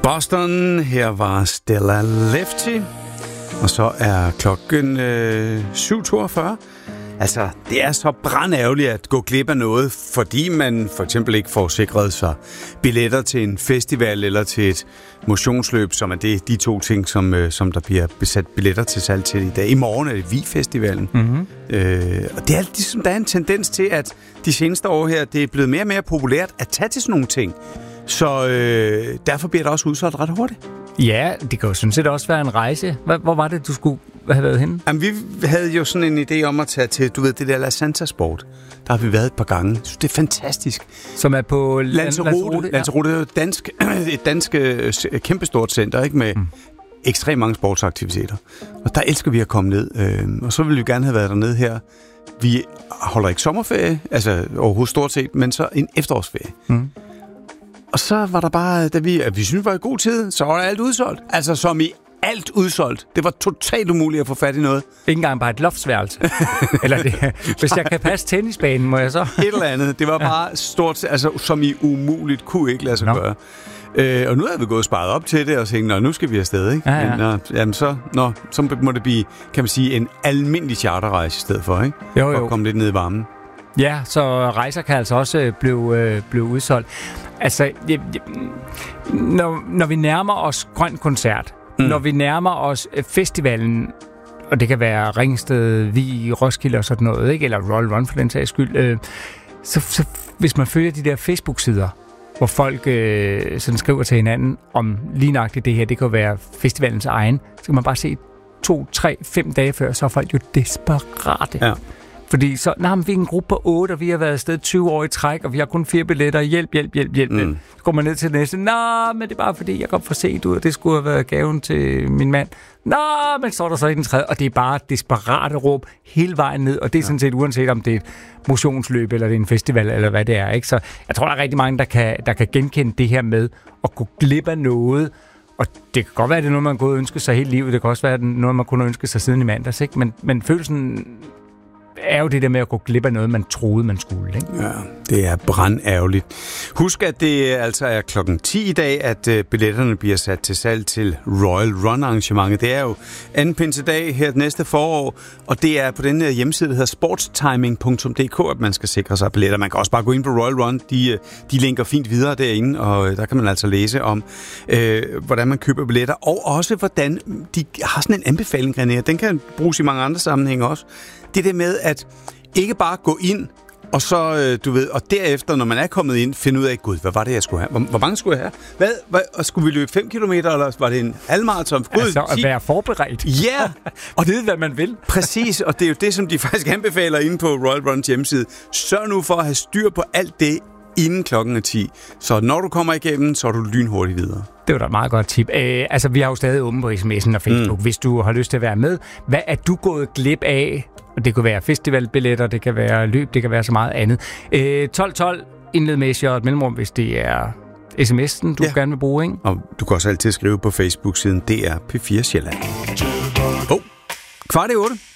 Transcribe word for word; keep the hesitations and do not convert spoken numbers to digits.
Boston, her var Stella Lefty, og så er klokken øh, syv toogfyrre. Altså, det er så brandærgerligt at gå glip af noget, fordi man for eksempel ikke får sikret sig billetter til en festival eller til et motionsløb, som er det, de to ting, som, øh, som der bliver besat billetter til salg til i dag. I morgen er det Vi-festivalen. Mm-hmm. Øh, og det er ligesom, der er en tendens til, at de seneste år her, det er blevet mere og mere populært at tage til sådan nogle ting. Så øh, derfor bliver det også udsolgt ret hurtigt. Ja, det kan jo sådan set også være en rejse. Hvor, hvor var det, du skulle have været henne? Jamen, vi havde jo sådan en idé om at tage til, du ved, det der La Santa Sport. Der har vi været et par gange. Så det er fantastisk. Som er på Lanzarote. Lanzarote er jo dansk, et dansk kæmpestort center, ikke, med mm. ekstremt mange sportsaktiviteter. Og der elsker vi at komme ned. Og så ville vi gerne have været dernede her. Vi holder ikke sommerferie, altså overhovedet stort set, men så en efterårsferie. Mm. Og så var der bare, da vi, at vi synes, det var i god tid, så var der alt udsolgt. Altså som i alt udsolgt. Det var totalt umuligt at få fat i noget. Ikke engang bare et loftsværelse. Eller det, hvis jeg kan passe tennisbanen, må jeg så? Et eller andet. Det var bare stort, altså som i umuligt, kunne ikke lade sig no. gøre. Øh, og nu havde vi gået sparet op til det og tænkt, nå, nu skal vi afsted, ikke? Ja, ja. Men, nå, jamen så, nå, så må det blive, kan man sige, en almindelig charterrejse i stedet for, ikke? Jo, jo. For at komme lidt ned i varmen. Ja, så rejser kan altså også blive, øh, blive udsolgt. Altså, jeg, jeg, når, når vi nærmer os Grøn Koncert, mm. når vi nærmer os festivalen, og det kan være Ringsted, Vi, Roskilde og sådan noget, ikke? Eller Royal Run for den sags skyld, øh, så, så hvis man følger de der Facebook-sider, hvor folk øh, sådan skriver til hinanden om lige nøjagtigt det her, det kan være festivalens egen, så kan man bare se to, tre, fem dage før, så er folk jo desperate. Ja. Fordi så, nej, vi er en gruppe på otte, og vi har været afsted tyve år i træk, og vi har kun fire billetter. Hjælp, hjælp, hjælp, hjælp. Mm. Så går man ned til det næste. Nå, men det er bare fordi, jeg kom for sent ud, og det skulle have været gaven til min mand. Nå, men så er der så i den tredje, og det er bare desperate råb hele vejen ned, og det er ja. sådan set uanset om det er et motionsløb, eller det er en festival, eller hvad det er, ikke? Så jeg tror, der er rigtig mange, der kan, der kan genkende det her med at gå glip af noget. Og det kan godt være, at det er noget, man kunne ønske sig hele livet. Det kan også være, at det er noget, man kunne ønske sig siden i mandags, ikke? Men, men følelsen er jo det der med at gå glip af noget, man troede, man skulle, ikke? Ja, det er brandærgerligt. Husk, at det altså er klokken ti i dag, at uh, billetterne bliver sat til salg til Royal Run arrangementet. Det er jo anden pinsedag her næste forår, og det er på den her hjemmeside, der hedder sportstiming punktum d k, at man skal sikre sig billetter. Man kan også bare gå ind på Royal Run. De, de linker fint videre derinde, og der kan man altså læse om, øh, hvordan man køber billetter, og også hvordan de har sådan en anbefaling, René. Den kan bruges i mange andre sammenhænge også. Det der med at ikke bare gå ind, og så, du ved, og derefter, når man er kommet ind, finde ud af, gud, hvad var det, jeg skulle have? Hvor, hvor mange skulle jeg have? Hvad, hvad, skulle vi løbe fem kilometer, eller var det en halvmaraton? Gud, altså at være forberedt. Ja! Yeah. Og det er, hvad man vil. Præcis, og det er jo det, som de faktisk anbefaler inde på Royal Runs hjemmeside. Sørg nu for at have styr på alt det, inden klokken er ti. Så når du kommer igennem, så er du lynhurtigt videre. Det var da et meget godt tip. Æh, altså, vi har jo stadig åbent på sms'en og Facebook, mm. hvis du har lyst til at være med. Hvad er du gået glip af? Det kunne være festivalbilletter, det kan være løb, det kan være så meget andet. Æh, tolv tolv indled med et mellemrum, hvis det er sms'en, du ja. gerne vil bruge, ikke? Og du kan også altid skrive på Facebook-siden D R P fire Sjælland. Åh, oh, kvart i otte.